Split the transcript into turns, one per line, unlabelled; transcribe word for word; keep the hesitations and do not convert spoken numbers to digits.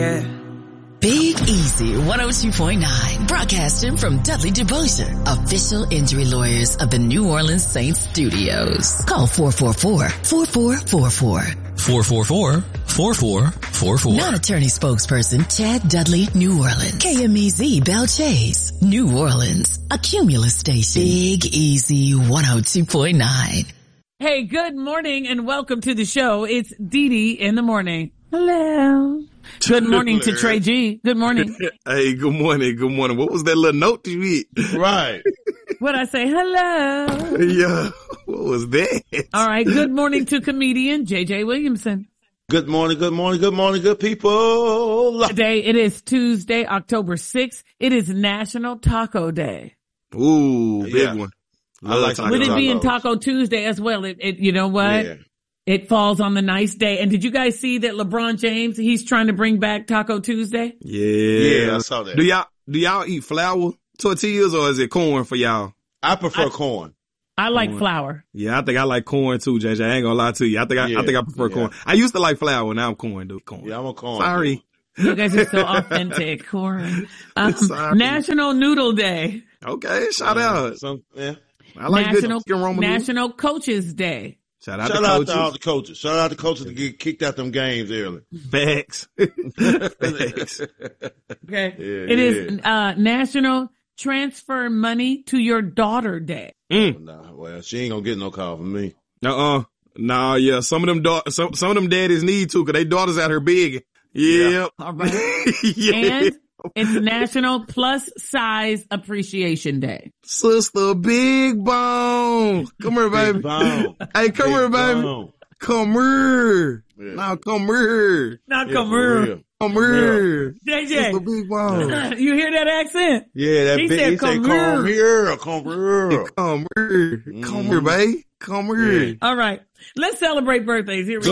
yeah.
Big Easy one oh two point nine, broadcasting from Dudley DeBossier, official injury lawyers of the New Orleans Saints studios. Call four four four, four four four four.
four four four, four four four four.
Non-attorney spokesperson Chad Dudley, New Orleans. K M E Z Bell Chase, New Orleans. A Cumulus station. Big Easy one oh two point nine.
Hey, good morning and welcome to the show. It's Dee Dee in the morning. Hello. Good morning to Trey G. Good morning.
Hey, good morning. Good morning. What was that little note you hit?
Right.
What'd I say? Hello.
Yeah. What was that?
All right. Good morning to comedian J J Williamson.
Good morning, good morning, good morning, good people.
Today, it is Tuesday, October sixth. It is National Taco Day.
Ooh, big
Yeah.
one.
I like
taco.
With it being
tacos.
Taco Tuesday as well, it, it you know what?
Yeah.
It falls on the nice day. And did you guys see that LeBron James, he's trying to bring back Taco Tuesday?
Yeah.
Yeah, I saw that.
Do y'all, do y'all eat flour tortillas or is it corn for y'all?
I prefer
I-
corn.
I like
Corn.
flour.
Yeah, I think I like corn too, J J. I ain't gonna lie to you. I think I, I
Yeah,
think I prefer
yeah.
corn. I used to like flour, now I'm corn, dude. Corn.
Yeah, I'm a corn.
Sorry.
You guys are so authentic. Corn. Um,
Sorry.
National Noodle Day.
Okay, shout out.
Some, yeah.
I like
National,
good chicken Roman noodles.
National Coaches Day.
Shout out
Shout
to
out
coaches.
to all the coaches. Shout out to coaches to get kicked out them games early.
Facts. Facts.
Okay.
Yeah,
It is uh, National Transfer Money to Your Daughter Day.
Mm.
Nah, well, she ain't gonna get no call from me.
Uh-uh. Nah, yeah. Some of them da- some, some of them daddies need to, cause they daughters out here big. Yep.
All right.
Yeah.
And it's National Plus Size Appreciation Day.
Sister Big Bone. Come here, baby.
Big bone.
Hey, come
Big
here, baby.
bone.
Come here.
Yeah.
Now come here.
Now
Yeah,
come
for
here.
real.
Come here.
J
Sister
J,
Big Bone.
you hear that accent?
Yeah, that
He
big,
said,
he
"Come
said, come here, come here.
Come here. Come here, baby. Come here.
Yeah.
All right. Let's celebrate birthdays. Here we